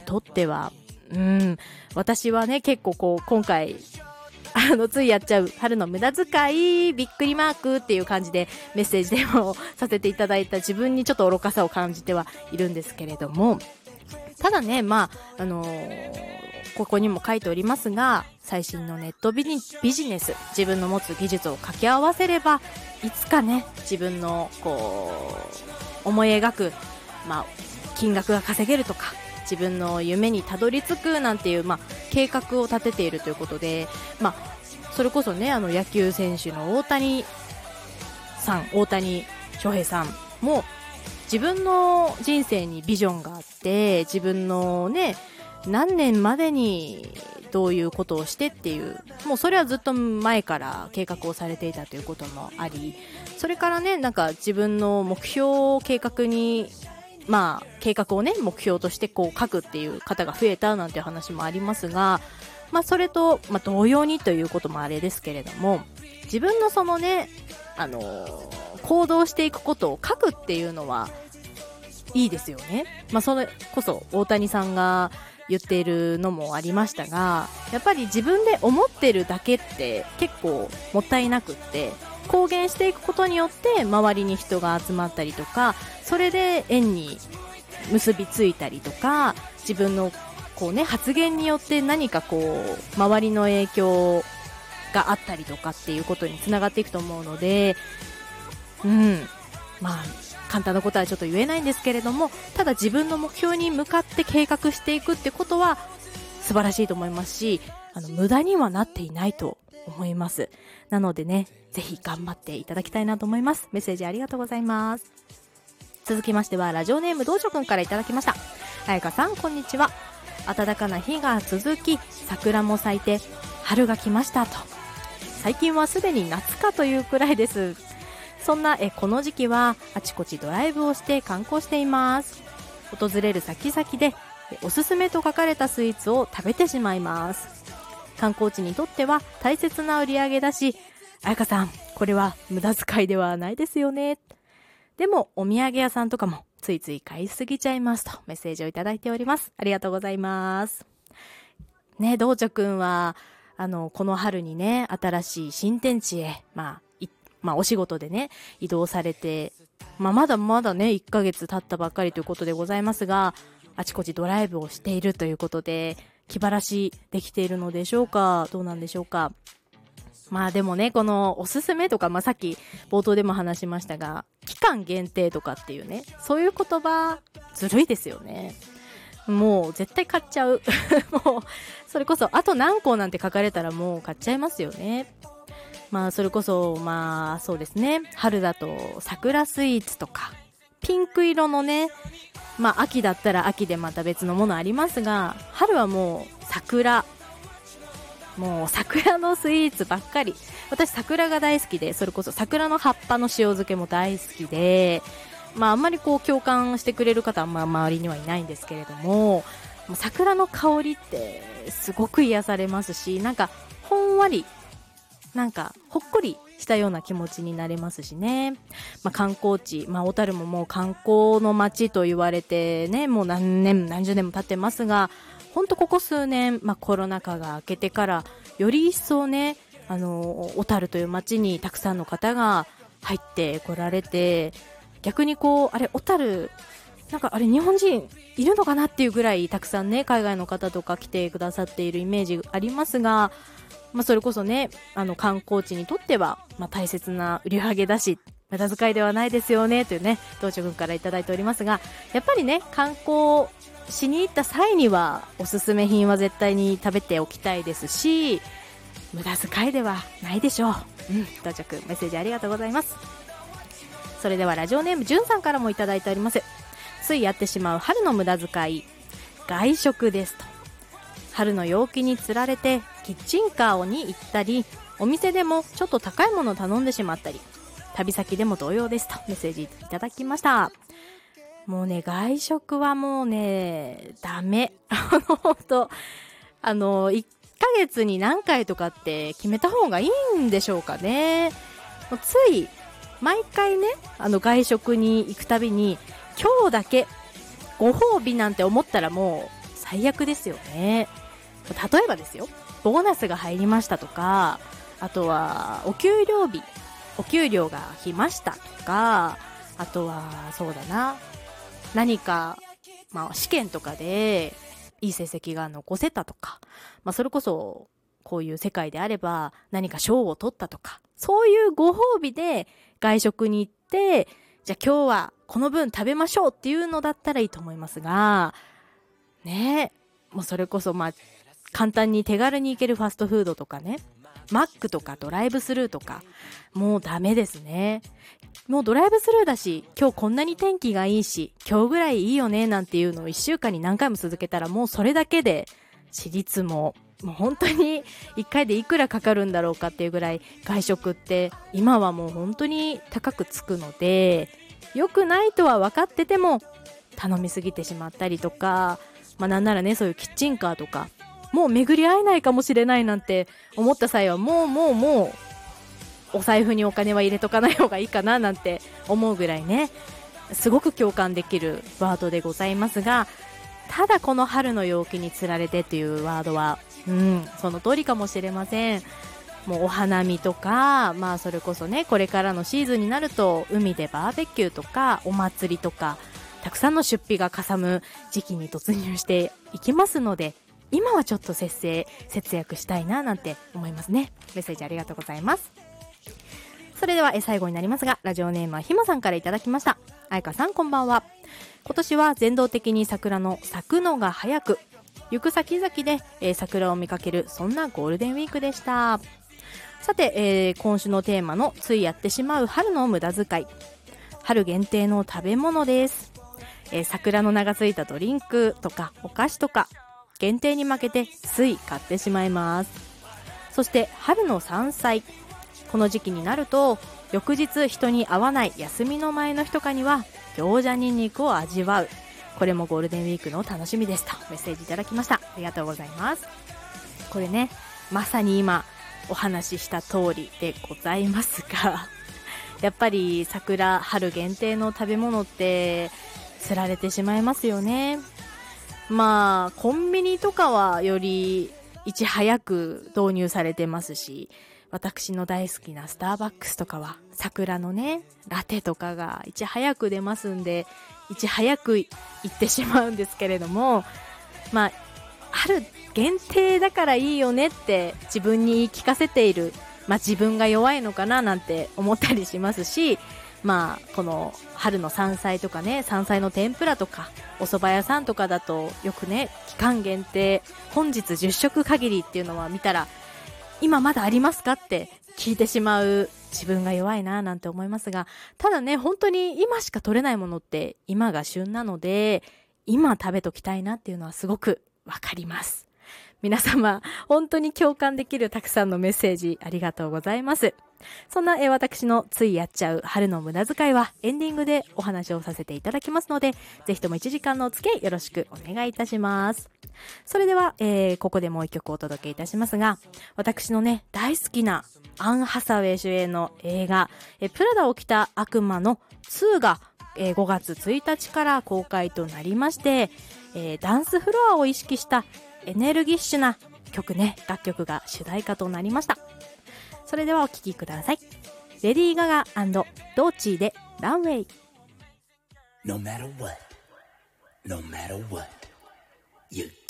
とっては、私はね、結構今回、ついやっちゃう春の無駄遣いびっくりマークっていう感じでメッセージでもさせていただいた自分にちょっと愚かさを感じてはいるんですけれども、ただね、ここにも書いておりますが、最新のネットビジネス、自分の持つ技術を掛け合わせれば、いつかね、自分の思い描く、金額が稼げるとか、自分の夢にたどり着くなんていう、計画を立てているということで、それこそね、野球選手の大谷翔平さんも自分の人生にビジョンがあって、自分のね、何年までにどういうことをしてっていう、もうそれはずっと前から計画をされていたということもあり、それからね、なんか自分の目標計画をね、目標として書くっていう方が増えたなんていう話もありますが、それと、同様にということもあれですけれども、自分のそのね、行動していくことを書くっていうのはいいですよね。それこそ大谷さんが言っているのもありましたが、やっぱり自分で思ってるだけって結構もったいなくって、公言していくことによって周りに人が集まったりとか、それで縁に結びついたりとか、自分の発言によって何か周りの影響があったりとかっていうことにつながっていくと思うので、簡単なことはちょっと言えないんですけれども、ただ自分の目標に向かって計画していくってことは素晴らしいと思いますし、無駄にはなっていないと思います。なのでね、ぜひ頑張っていただきたいなと思います。メッセージありがとうございます。続きましてはラジオネーム道場くんからいただきました。彩香さん、こんにちは。暖かな日が続き、桜も咲いて春が来ましたと。最近はすでに夏かというくらいです。そんなこの時期はあちこちドライブをして観光しています。訪れる先々でおすすめと書かれたスイーツを食べてしまいます。観光地にとっては大切な売り上げだし、彩香さん、これは無駄遣いではないですよね。でもお土産屋さんとかもついつい買いすぎちゃいますとメッセージをいただいております。ありがとうございます。ね、道場くんはこの春にね、新しい新天地へお仕事でね移動されて、まだまだね1ヶ月経ったばっかりということでございますが、あちこちドライブをしているということで、気晴らしできているのでしょうか、どうなんでしょうか。でもね、このおすすめとか、さっき冒頭でも話しましたが、期間限定とかっていうね、そういう言葉ずるいですよね。もう絶対買っちゃうもうそれこそあと何個なんて書かれたらもう買っちゃいますよね。それこそそうですね、春だと桜スイーツとかピンク色のね、秋だったら秋でまた別のものありますが、春はもう桜のスイーツばっかり。私桜が大好きで、それこそ桜の葉っぱの塩漬けも大好きで、あんまり共感してくれる方は周りにはいないんですけれども、桜の香りってすごく癒されますし、なんかほんわり、なんかほっこりしたような気持ちになれますしね。観光地、小樽ももう観光の街と言われてね、もう何十年も経ってますが、ほんとここ数年、コロナ禍が明けてからより一層ね、小樽という街にたくさんの方が入ってこられて、逆に小樽なんか日本人いるのかなっていうぐらいたくさんね、海外の方とか来てくださっているイメージありますが、それこそね、観光地にとっては大切な売り上げだし、無駄遣いではないですよねというね、道場君からいただいておりますが、やっぱりね、観光しに行った際にはおすすめ品は絶対に食べておきたいですし、無駄遣いではないでしょう。道場君、メッセージありがとうございます。それではラジオネームじゅんさんからもいただいております。ついやってしまう春の無駄遣い、外食ですと。春の陽気につられてキッチンカーに行ったり、お店でもちょっと高いものを頼んでしまったり、旅先でも同様ですとメッセージいただきました。もうね、外食はもうね、ダメ。本当1ヶ月に何回とかって決めた方がいいんでしょうかね。つい毎回ね、外食に行くたびに今日だけご褒美なんて思ったらもう最悪ですよね。例えばですよ、ボーナスが入りましたとか、あとはお給料が来ましたとか、あとはそうだな、何か、試験とかでいい成績が残せたとか、それこそこういう世界であれば何か賞を取ったとか、そういうご褒美で外食に行って、じゃあ今日はこの分食べましょうっていうのだったらいいと思いますが、ね、もうそれこそ簡単に手軽に行けるファストフードとかね、マックとかドライブスルーとか、もうダメですね。もうドライブスルーだし、今日こんなに天気がいいし、今日ぐらいいいよねなんていうのを1週間に何回も続けたら、もうそれだけで私立もう本当に1回でいくらかかるんだろうかっていうぐらい、外食って今はもう本当に高くつくので、良くないとは分かってても頼みすぎてしまったりとか、なんならね、そういうキッチンカーとか、もう巡り合えないかもしれないなんて思った際は、もうお財布にお金は入れとかない方がいいかななんて思うぐらいね、すごく共感できるワードでございますが、ただこの春の陽気につられてっていうワードは、その通りかもしれません。もうお花見とか、それこそね、これからのシーズンになると海でバーベキューとかお祭りとか、たくさんの出費がかさむ時期に突入していきますので、今はちょっと節約したいななんて思いますね。メッセージありがとうございます。それでは最後になりますが、ラジオネームはひまさんからいただきました。あやかさん、こんばんは。今年は全道的に桜の咲くのが早く、行く先々で、桜を見かける、そんなゴールデンウィークでした。さて、今週のテーマのついやってしまう春の無駄遣い、春限定の食べ物です。桜の名がついたドリンクとかお菓子とか、限定に負けてつい買ってしまいます。そして春の山菜、この時期になると翌日人に会わない休みの前の日とかには餃子にんにくを味わう。これもゴールデンウィークの楽しみですとメッセージいただきました。ありがとうございます。これね、まさに今お話しした通りでございますが、やっぱり桜、春限定の食べ物って釣られてしまいますよね。コンビニとかはよりいち早く導入されてますし、私の大好きなスターバックスとかは桜のね、ラテとかがいち早く出ますんで、いち早く行ってしまうんですけれども、春限定だからいいよねって自分に言い聞かせている、自分が弱いのかななんて思ったりしますし、この春の山菜とかね、山菜の天ぷらとかお蕎麦屋さんとかだとよくね、期間限定本日10食限りっていうのは見たら、今まだありますかって聞いてしまう自分が弱いななんて思いますが、ただね、本当に今しか取れないものって今が旬なので、今食べときたいなっていうのはすごくわかります。皆様本当に共感できるたくさんのメッセージありがとうございます。そんな私のついやっちゃう春の無駄遣いはエンディングでお話をさせていただきますので、ぜひとも1時間のお付き合いよろしくお願いいたします。それでは、ここでもう一曲お届けいたしますが、私のね、大好きなアン・ハサウェイ主演の映画、プラダを着た悪魔の2が、5月1日から公開となりまして、ダンスフロアを意識したエネルギッシュな楽曲が主題歌となりました。それではお聴きください。レディー・ガガ&ドーチーでランウェイ。 No matter what, you